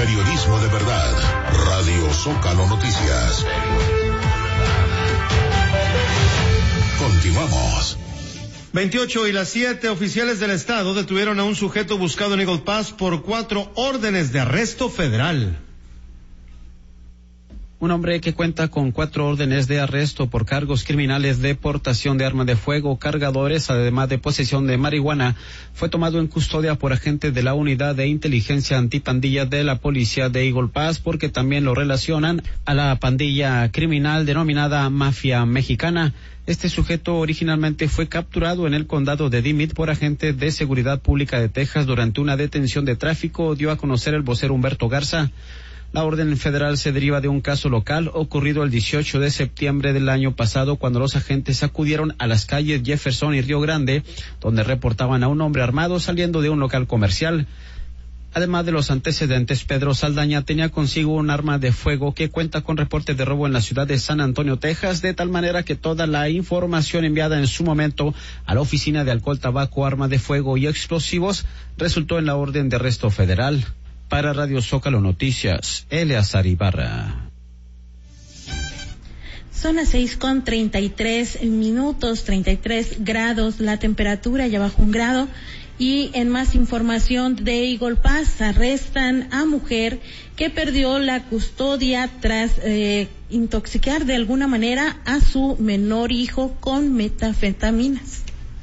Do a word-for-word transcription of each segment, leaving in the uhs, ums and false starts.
Periodismo de verdad. Radio Zócalo Noticias. Continuamos. veintiocho y las siete, oficiales del estado detuvieron a un sujeto buscado en Eagle Pass por cuatro órdenes de arresto federal. Un hombre que cuenta con cuatro órdenes de arresto por cargos criminales de portación de arma de fuego, cargadores, además de posesión de marihuana, fue tomado en custodia por agentes de la Unidad de Inteligencia Antipandilla de la Policía de Eagle Pass, porque también lo relacionan a la pandilla criminal denominada Mafia Mexicana. Este sujeto originalmente fue capturado en el condado de Dimmitt por agentes de Seguridad Pública de Texas durante una detención de tráfico, dio a conocer el vocero Humberto Garza. La orden federal se deriva de un caso local ocurrido el dieciocho de septiembre del año pasado, cuando los agentes acudieron a las calles Jefferson y Río Grande, donde reportaban a un hombre armado saliendo de un local comercial. Además de los antecedentes, Pedro Saldaña tenía consigo un arma de fuego que cuenta con reportes de robo en la ciudad de San Antonio, Texas, de tal manera que toda la información enviada en su momento a la Oficina de Alcohol, Tabaco, Arma de Fuego y Explosivos resultó en la orden de arresto federal. Para Radio Zócalo Noticias, Eleazar Ibarra. Son las seis con treinta y tres minutos, treinta y tres grados la temperatura, ya bajo un grado. Y en más información de Eagle Pass, arrestan a mujer que perdió la custodia tras eh, intoxicar de alguna manera a su menor hijo con metanfetaminas.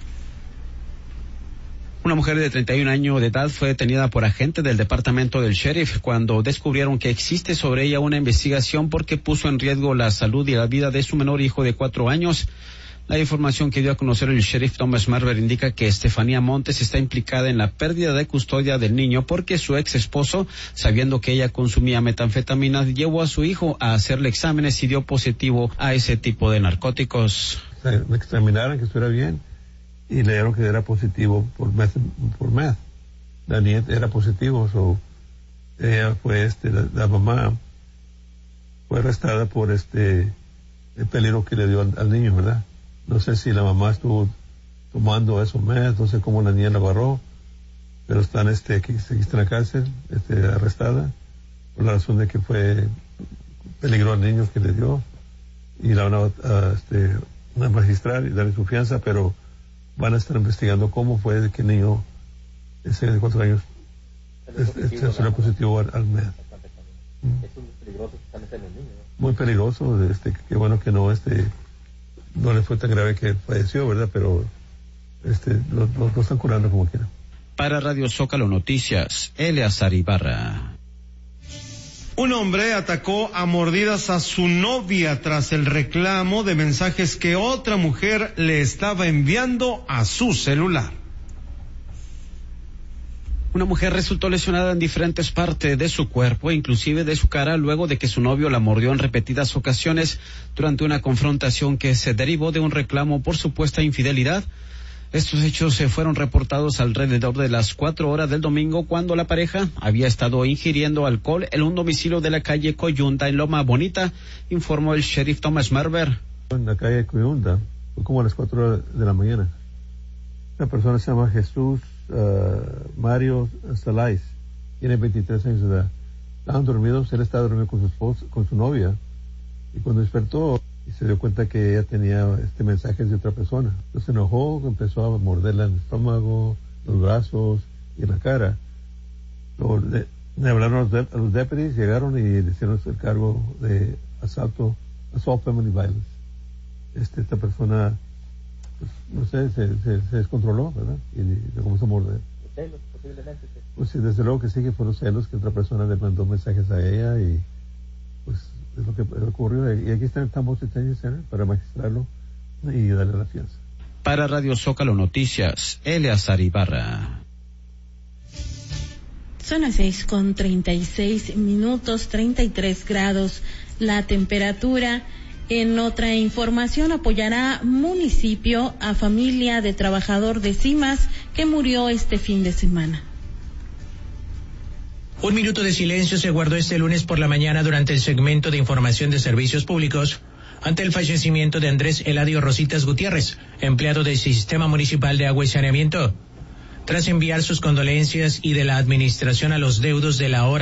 Una mujer de treinta y un años de edad fue detenida por agentes del departamento del sheriff cuando descubrieron que existe sobre ella una investigación porque puso en riesgo la salud y la vida de su menor hijo de cuatro años. La información que dio a conocer el sheriff Thomas Marver indica que Estefanía Montes está implicada en la pérdida de custodia del niño porque su ex esposo, sabiendo que ella consumía metanfetaminas, llevó a su hijo a hacerle exámenes y dio positivo a ese tipo de narcóticos. Me examinaron que estuviera bien y le dieron que era positivo por meth, por meth. La niña era positivo, so, ella fue, este, la, la mamá fue arrestada por este, el peligro que le dio al, al niño, ¿verdad? No sé si la mamá estuvo tomando eso meth, no sé cómo la niña la agarró, pero están, este, aquí, aquí está en la cárcel, este, arrestada, por la razón de que fue peligro al niño que le dio, y la van a, a, este, a magistrar y darle su fianza, pero van a estar investigando cómo fue de que el niño ese de cuatro años se será positivo al, al meth. Es muy peligroso especialmente en el niño, ¿no? Muy peligroso, este, qué bueno que no, este, no le fue tan grave que falleció, ¿verdad? Pero este, lo, lo, lo están curando como quiera. Para Radio Zócalo Noticias, Eleazar Ibarra. Un hombre atacó a mordidas a su novia tras el reclamo de mensajes que otra mujer le estaba enviando a su celular. Una mujer resultó lesionada en diferentes partes de su cuerpo, inclusive de su cara, luego de que su novio la mordió en repetidas ocasiones durante una confrontación que se derivó de un reclamo por supuesta infidelidad. Estos hechos se fueron reportados alrededor de las cuatro horas del domingo, cuando la pareja había estado ingiriendo alcohol en un domicilio de la calle Coyunda en Loma Bonita, informó el sheriff Thomas Marver. En la calle Coyunda, fue como a las cuatro horas de la mañana. Una persona se llama Jesús uh, Mario Salais, tiene veintitrés años de edad. Estaban dormidos, él estaba dormido con su esposa, con su novia, y cuando despertó y se dio cuenta que ella tenía este mensaje de otra persona. Entonces se enojó, empezó a morderla en el estómago, los brazos y en la cara. Luego le, le hablaron a los, de, a los deputies, llegaron y le hicieron el cargo de asalto, assault family violence. Este, esta persona, pues, no sé, se, se, se descontroló, ¿verdad? Y le comenzó a morder. ¿Los celos, posiblemente? Sí. Pues sí, desde luego que sí, que fueron celos, que otra persona le mandó mensajes a ella y pues es lo que ocurrió, y aquí está el Tambo Detention Center para magistrarlo y darle la fianza. Para Radio Zócalo Noticias, Eleazar Ibarra. Son las seis con treinta y seis minutos, treinta y tres grados la temperatura. En otra información, apoyará municipio a familia de trabajador de CIMAS que murió este fin de semana. Un minuto de silencio se guardó este lunes por la mañana durante el segmento de información de servicios públicos ante el fallecimiento de Andrés Eladio Rositas Gutiérrez, empleado del Sistema Municipal de Agua y Saneamiento. Tras enviar sus condolencias y de la administración a los deudos de la hora